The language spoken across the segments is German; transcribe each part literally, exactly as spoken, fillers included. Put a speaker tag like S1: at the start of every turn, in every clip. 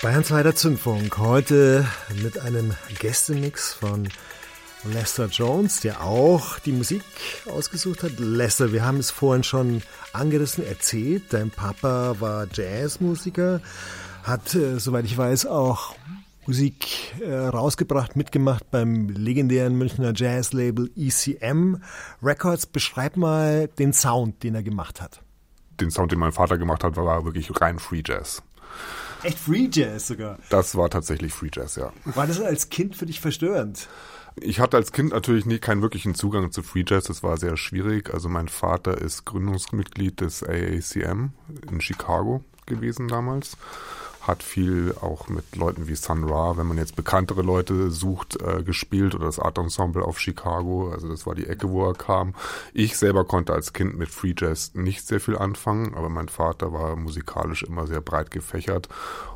S1: Bayern zweiter Zündfunk, heute mit einem Gästemix von Lester Jones, der auch die Musik ausgesucht hat. Lester, wir haben es vorhin schon angerissen, erzählt, dein Papa war Jazzmusiker, hat, äh, soweit ich weiß, auch Musik äh, rausgebracht, mitgemacht beim legendären Münchner Jazzlabel E C M Records. Beschreib mal den Sound, den er gemacht hat.
S2: Den Sound, den mein Vater gemacht hat, war wirklich rein Free Jazz.
S1: Echt Free Jazz sogar?
S2: Das war tatsächlich Free Jazz, ja.
S1: War das als Kind für dich verstörend?
S2: Ich hatte als Kind natürlich nie keinen wirklichen Zugang zu Free Jazz, das war sehr schwierig. Also mein Vater ist Gründungsmitglied des A A C M in Chicago gewesen damals. Hat viel auch mit Leuten wie Sun Ra, wenn man jetzt bekanntere Leute sucht, äh, gespielt oder das Art Ensemble auf Chicago. Also das war die Ecke, wo er kam. Ich selber konnte als Kind mit Free Jazz nicht sehr viel anfangen, aber mein Vater war musikalisch immer sehr breit gefächert.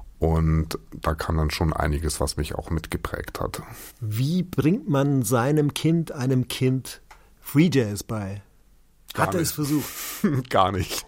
S2: Und da kam dann schon einiges, was mich auch mitgeprägt hat.
S1: Wie bringt man seinem Kind, einem Kind Free Jazz bei? Hat er es versucht?
S2: Gar nicht.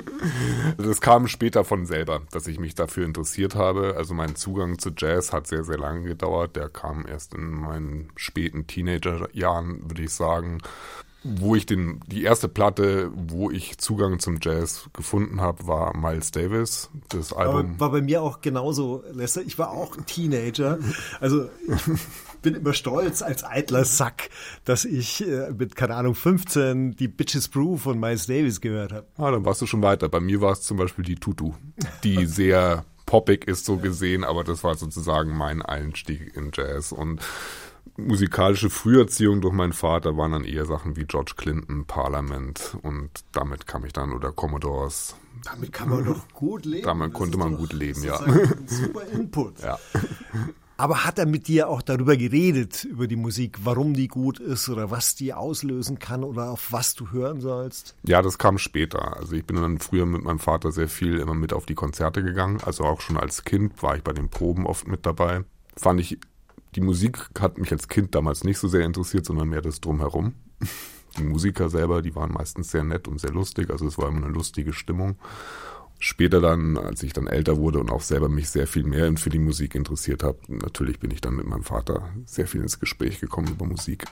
S2: Das kam später von selber, dass ich mich dafür interessiert habe. Also mein Zugang zu Jazz hat sehr, sehr lange gedauert. Der kam erst in meinen späten Teenagerjahren, würde ich sagen. Wo ich den, die erste Platte, wo ich Zugang zum Jazz gefunden habe, war Miles Davis, das Album.
S1: Aber war bei mir auch genauso, Lester. Ich war auch ein Teenager. Also ich bin immer stolz als eitler Sack, dass ich äh, mit, keine Ahnung, fünfzehn die Bitches Brew von Miles Davis gehört habe.
S2: Ah, dann warst du schon weiter. Bei mir war es zum Beispiel die Tutu, die sehr poppig ist so gesehen, aber das war sozusagen mein Einstieg in Jazz. Und musikalische Früherziehung durch meinen Vater waren dann eher Sachen wie George Clinton, Parliament und damit kam ich dann, oder Commodores.
S1: Damit kann man doch gut leben.
S2: Damit konnte man gut leben, ja.
S1: Ein super Input.
S2: Ja.
S1: Aber hat er mit dir auch darüber geredet, über die Musik, warum die gut ist oder was die auslösen kann oder auf was du hören sollst?
S2: Ja, das kam später. Also ich bin dann früher mit meinem Vater sehr viel immer mit auf die Konzerte gegangen. Also auch schon als Kind war ich bei den Proben oft mit dabei. Fand ich Die Musik hat mich als Kind damals nicht so sehr interessiert, sondern mehr das Drumherum. Die Musiker selber, die waren meistens sehr nett und sehr lustig, also es war immer eine lustige Stimmung. Später dann, als ich dann älter wurde und auch selber mich sehr viel mehr für die Musik interessiert habe, natürlich bin ich dann mit meinem Vater sehr viel ins Gespräch gekommen über Musik.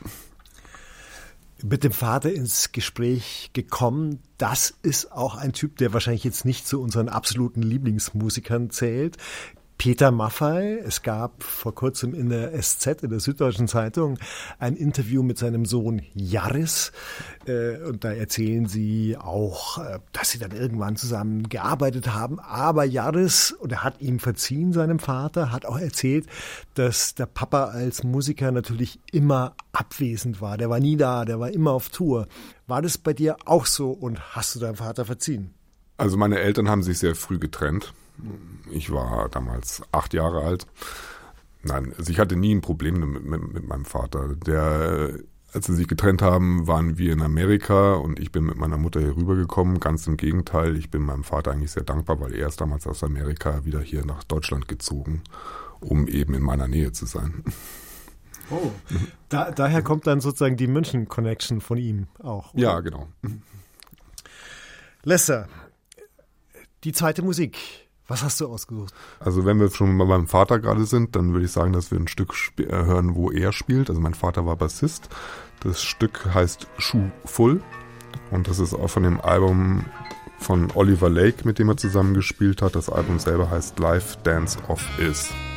S1: Mit dem Vater ins Gespräch gekommen, das ist auch ein Typ, der wahrscheinlich jetzt nicht zu unseren absoluten Lieblingsmusikern zählt. Peter Maffay. Es gab vor kurzem in der S Z, in der Süddeutschen Zeitung, ein Interview mit seinem Sohn Jarris. Und da erzählen sie auch, dass sie dann irgendwann zusammen gearbeitet haben. Aber Jarris, und er hat ihm verziehen, seinem Vater, hat auch erzählt, dass der Papa als Musiker natürlich immer abwesend war. Der war nie da, der war immer auf Tour. War das bei dir auch so und hast du deinem Vater verziehen?
S2: Also meine Eltern haben sich sehr früh getrennt. Ich war damals acht Jahre alt. Nein, also ich hatte nie ein Problem mit, mit, mit meinem Vater. Der, als sie sich getrennt haben, waren wir in Amerika und ich bin mit meiner Mutter hier rübergekommen. Ganz im Gegenteil, ich bin meinem Vater eigentlich sehr dankbar, weil er ist damals aus Amerika wieder hier nach Deutschland gezogen, um eben in meiner Nähe zu sein.
S1: Oh, da, daher kommt dann sozusagen die München-Connection von ihm auch, oder?
S2: Ja, genau.
S1: Lester, die zweite Musik. Was hast du ausgesucht?
S2: Also wenn wir schon bei meinem Vater gerade sind, dann würde ich sagen, dass wir ein Stück sp- äh, hören, wo er spielt. Also mein Vater war Bassist. Das Stück heißt Shoe Full und das ist auch von dem Album von Oliver Lake, mit dem er zusammen gespielt hat. Das Album selber heißt Live Dance of Is.